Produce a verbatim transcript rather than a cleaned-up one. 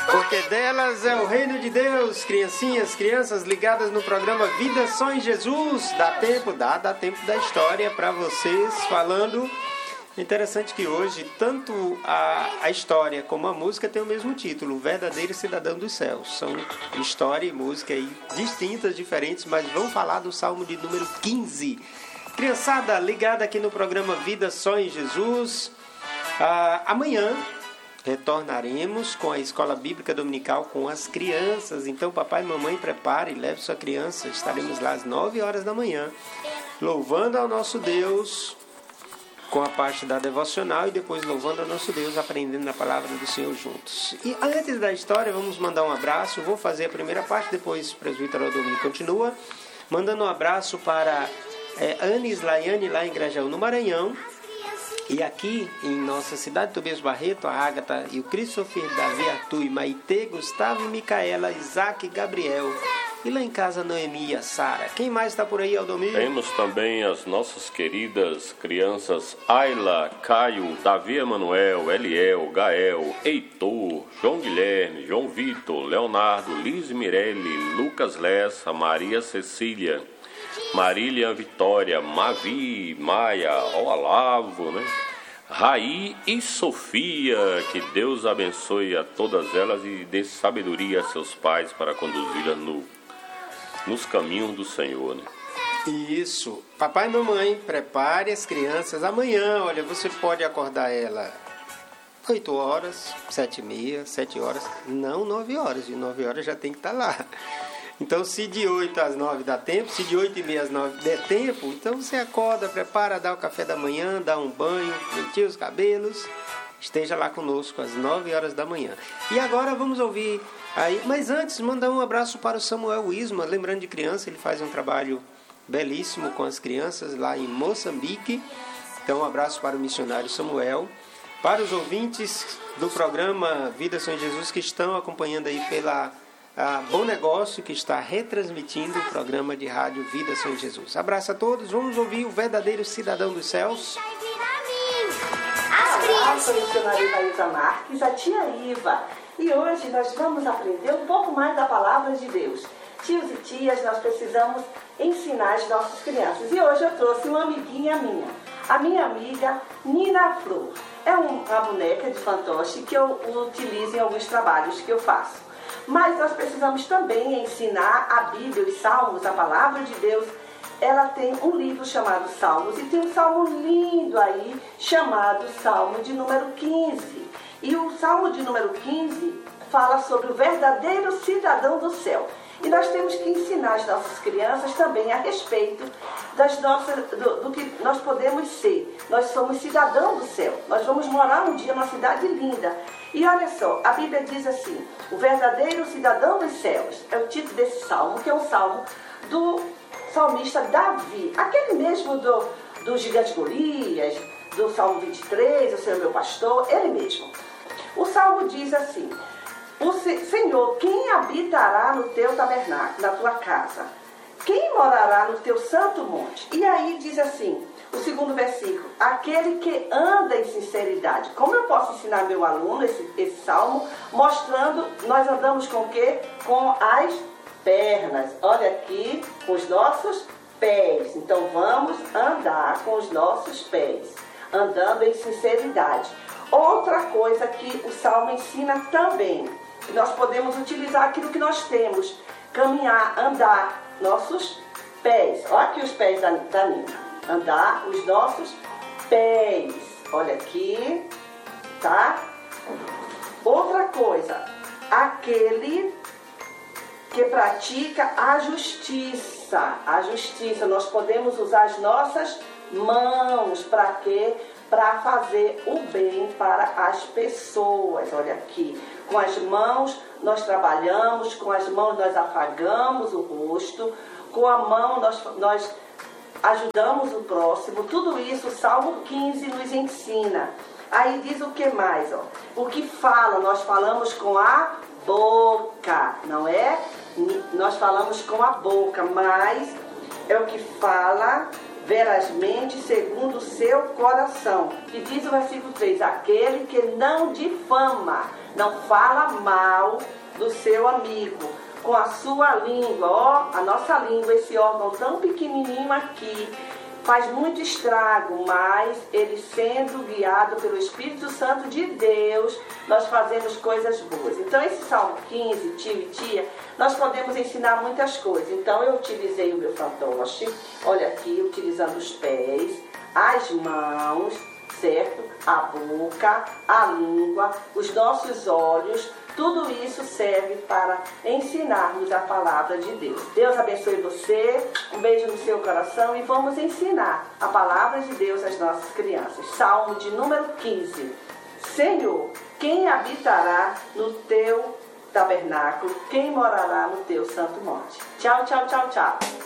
Porque delas é o reino de Deus, criancinhas, crianças ligadas no programa Vida Só em Jesus. Dá tempo, dá, dá tempo da história para vocês falando. Interessante que hoje tanto a, a história como a música tem o mesmo título, O Verdadeiro Cidadão dos Céus. São história e música aí distintas, diferentes, mas vão falar do Salmo de número quinze. Criançada ligada aqui no programa Vida Só em Jesus. Ah, amanhã retornaremos com a Escola Bíblica Dominical com as crianças. Então, papai e mamãe, prepare e leve sua criança. Estaremos lá às nove horas da manhã, louvando ao nosso Deus com a parte da devocional e depois louvando ao nosso Deus, aprendendo a palavra do Senhor juntos. E antes da história, vamos mandar um abraço. Vou fazer a primeira parte, depois o presbítero Aldomiro continua. Mandando um abraço para é, Anis Laiane, lá em Grajaú, no Maranhão. E aqui em nossa cidade, Tobias Barreto, a Ágata e o Christopher, Davi, Arthur, Maitê, Gustavo, Micaela, Isaac e Gabriel. E lá em casa, Noemi e a Sara. Quem mais está por aí, Aldomiro? Temos também as nossas queridas crianças Ayla, Caio, Davi Emanuel, Eliel, Gael, Heitor, João Guilherme, João Vitor, Leonardo, Liz Mirelli, Lucas Lessa, Maria Cecília, Marília Vitória, Mavi, Maia, Olavo, né? Raí e Sofia. Que Deus abençoe a todas elas e dê sabedoria a seus pais para conduzi-las no, nos caminhos do Senhor, né? Isso. Papai e mamãe, prepare as crianças. Amanhã, olha, você pode acordar ela oito horas, sete e meia, sete horas, não nove horas. De nove horas já tem que estar lá. Então, se de oito às nove dá tempo, se de oito e meia às nove der tempo, então você acorda, prepara, dá o café da manhã, dá um banho, penteia os cabelos, esteja lá conosco às nove horas da manhã. E agora vamos ouvir aí, mas antes, mandar um abraço para o Samuel Isma, lembrando de criança, ele faz um trabalho belíssimo com as crianças lá em Moçambique. Então, um abraço para o missionário Samuel. Para os ouvintes do programa Vida Só em Jesus que estão acompanhando aí pela a Bom Negócio, que está retransmitindo o programa de rádio Vida Só em Jesus. Abraço a todos, vamos ouvir o verdadeiro cidadão dos céus. Olá, sou a missionária Ivaísa Marques, a tia Iva, e hoje nós vamos aprender um pouco mais da palavra de Deus. Tios e tias, nós precisamos ensinar as nossas crianças, e hoje eu trouxe uma amiguinha minha, a minha amiga Nina Flor. É uma boneca de fantoche que eu utilizo em alguns trabalhos que eu faço. Mas nós precisamos também ensinar a Bíblia, os Salmos, a palavra de Deus. Ela tem um livro chamado Salmos e tem um salmo lindo aí chamado Salmo de número quinze. E o Salmo de número quinze fala sobre o verdadeiro cidadão do céu. E nós temos que ensinar as nossas crianças também a respeito das nossas, do, do que nós podemos ser. Nós somos cidadãos do céu. Nós vamos morar um dia numa cidade linda. E olha só, a Bíblia diz assim, o verdadeiro cidadão dos céus. É o título desse salmo, que é um salmo do salmista Davi. Aquele mesmo do, do gigante Golias, do Salmo vinte e três, o Senhor meu pastor, ele mesmo. O salmo diz assim, o Senhor, quem habitará no teu tabernáculo, na tua casa? Quem morará no teu santo monte? E aí diz assim, o segundo versículo, aquele que anda em sinceridade. Como eu posso ensinar meu aluno esse, esse salmo, mostrando, nós andamos com o quê? Com as pernas. Olha aqui, com os nossos pés. Então vamos andar com os nossos pés, andando em sinceridade. Outra coisa que o salmo ensina também, nós podemos utilizar aquilo que nós temos, caminhar, andar, nossos pés. Olha aqui os pés da, da Nina. Andar os nossos pés. Olha aqui, tá? Outra coisa, aquele que pratica a justiça. A justiça, nós podemos usar as nossas mãos para quê? Para fazer o bem para as pessoas. Olha aqui, com as mãos nós trabalhamos, com as mãos nós afagamos o rosto, com a mão nós, nós ajudamos o próximo. Tudo isso o Salmo quinze nos ensina. Aí diz o que mais? Ó? O que fala, nós falamos com a boca, não é? Nós falamos com a boca, mas é o que fala verazmente segundo o seu coração. E diz o versículo três, aquele que não difama, não fala mal do seu amigo, com a sua língua, ó, a nossa língua, esse órgão tão pequenininho aqui, faz muito estrago, mas ele sendo guiado pelo Espírito Santo de Deus, nós fazemos coisas boas. Então esse Salmo quinze, tio e tia, nós podemos ensinar muitas coisas. Então eu utilizei o meu fantoche, olha aqui, utilizando os pés, as mãos, certo? A boca, a língua, os nossos olhos, tudo isso serve para ensinarmos a palavra de Deus. Deus abençoe você, um beijo no seu coração e vamos ensinar a palavra de Deus às nossas crianças. Salmo de número quinze. Senhor, quem habitará no teu tabernáculo? Quem morará no teu santo monte? Tchau, tchau, tchau, tchau.